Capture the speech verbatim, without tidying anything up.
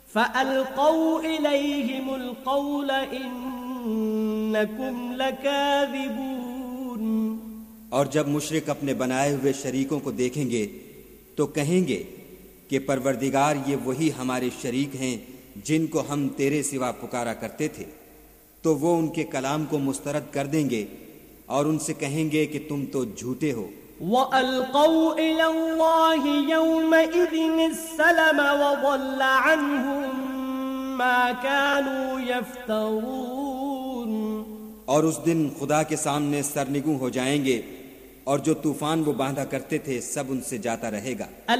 फ़अल्क़ौ इलैहिमुल क़ौल इन्नकुम लकाज़िबून। और जब मुशरिक अपने बनाए हुए शरीकों को देखेंगे तो कहेंगे कि परवरदिगार, ये वही हमारे शरीक हैं जिनको हम तेरे सिवा पुकारा करते थे। तो वो उनके कलाम को मुस्तरद कर देंगे और उनसे कहेंगे कि तुम तो झूठे हो। वअल्क़ौ इलल्लाहि यौमइज़िनिस्सलम वज़ल्ल अन्हुम मा कानू यफ्तरून। और उस दिन खुदा के सामने सरनिगू हो जाएंगे और जो तूफान वो बांधा करते थे सब उनसे जाता रहेगा।